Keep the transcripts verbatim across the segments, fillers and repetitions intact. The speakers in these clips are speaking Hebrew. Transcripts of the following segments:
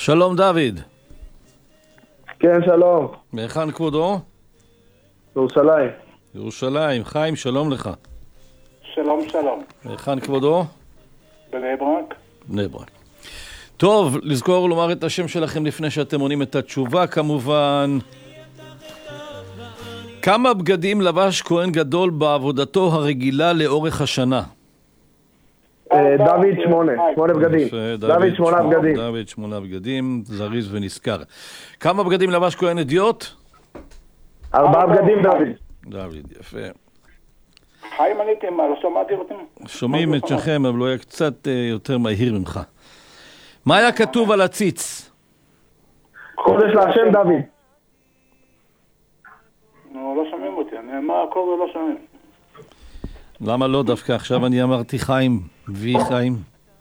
שלום דוד. כן, שלום. מהיכן כבודו? ירושלים. ירושלים. חיים, שלום לך. שלום, שלום. מהיכן כבודו? בני ברק. בני ברק. טוב, לזכור לומר את השם שלכם לפני שאתם עונים את התשובה כמובן. כמה בגדים לבש כהן גדול בעבודתו הרגילה לאורך השנה? דוד שמונה, שמונה בגדים. דוד שמונה בגדים. דוד שמונה בגדים, זריז ונזכר. כמה בגדים לבש כהן אדיוט? ארבעה בגדים דוד. דוד, יפה. חיים עניתם, מה, לא שמעתי אותם? שומעים את שלכם, אבל הוא היה קצת יותר מהיר ממך. מה היה כתוב על הציץ? קודש להשם דוד. נו, לא שומעים אותי, נאמר הכל ולא שומעים. למה לא דווקא? עכשיו אני אמרתי חיים, וי חיים.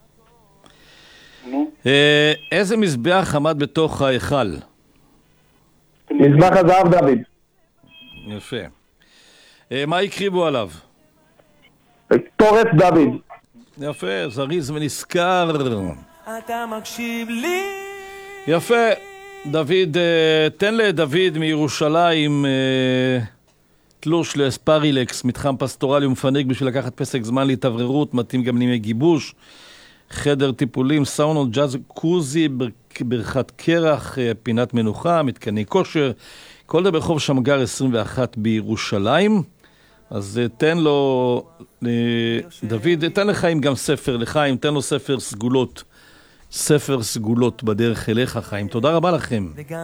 נו. איזה מזבח עמד בתוך ההיכל? מזבח הזהב דוד. יפה. מה הקריבו עליו? תורץ דוד. יפה, זריז ונזכר. אתה מקשיב לי? יפה. דוד, תן לדוד מירושלים תלוש לספרילקס, מתחם פסטורלי ומפנק בשביל לקחת פסק זמן להתאווררות, מתאים גם לימי גיבוש, חדר טיפולים, סאונות, ג'אז, קוזי, ברכת קרח, פינת מנוחה, מתקני כושר, כל זה ברחוב שמגר עשרים ואחת בירושלים. אז תן לו, דוד, תן לחיים גם ספר, לחיים, תן לו ספר סגולות, ספר סגולות בדרך אליך חיים. תודה רבה לכם.